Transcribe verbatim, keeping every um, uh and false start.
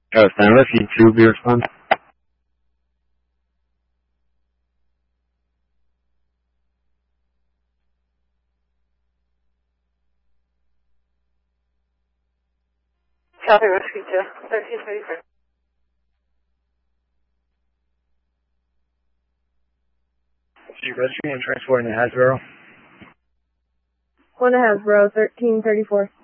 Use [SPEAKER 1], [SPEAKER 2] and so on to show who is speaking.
[SPEAKER 1] Oh, Stan Whiskey two, be respond.
[SPEAKER 2] Copy Whiskey two, thirteen thirty-four.
[SPEAKER 1] Chief Rescue and transporting to Hasbro.
[SPEAKER 2] One to Hasbro, thirteen thirty-four.